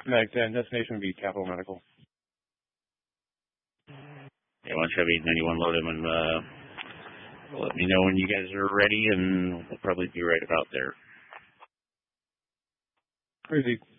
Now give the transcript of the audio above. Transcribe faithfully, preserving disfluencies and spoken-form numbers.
Mag ten, destination would be Capital Medical. Yeah, one Chevy ninety-one load him and uh, let me know when you guys are ready, and we'll probably be right about there. Crazy.